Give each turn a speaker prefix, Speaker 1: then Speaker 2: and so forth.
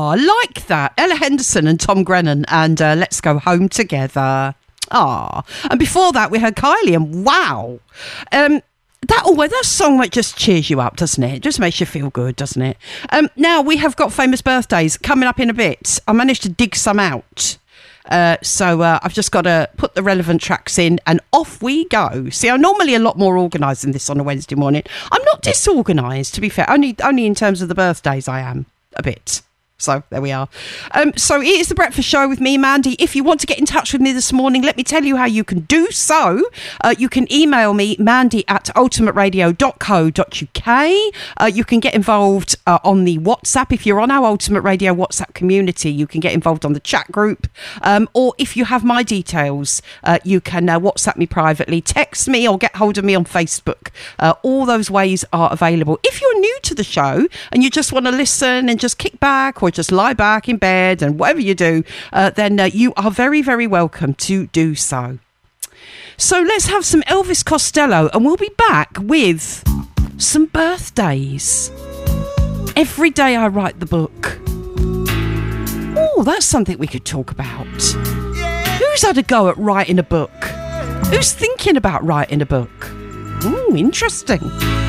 Speaker 1: like that. Ella Henderson and Tom Grennan and Let's Go Home Together. And before that we heard Kylie and Wow. That song that just cheers you up, doesn't it? It just makes you feel good, doesn't it? Now we have got famous birthdays coming up in a bit. I managed to dig some out. So I've just got to put the relevant tracks in and off we go. See, I'm normally a lot more organised than this on a Wednesday morning. I'm not disorganised, to be fair. Only in terms of the birthdays I am a bit. So there we are. So it is the Breakfast Show with me, Mandy. If you want to get in touch with me this morning, let me tell you how you can do so. You can email me, mandy@ultimateradio.co.uk. You can get involved on the WhatsApp. If you're on our Ultimate Radio WhatsApp community, you can get involved on the chat group. Or if you have my details, you can WhatsApp me privately, text me, or get hold of me on Facebook. All those ways are available. If you're new to the show and you just want to listen and just kick back or just lie back in bed and whatever you do, then you are very, very welcome to do so. So let's have some Elvis Costello and we'll be back with some birthdays. Every day I write the book. Oh, that's something we could talk about. Who's had a go at writing a book? Who's thinking about writing a book? Ooh, interesting.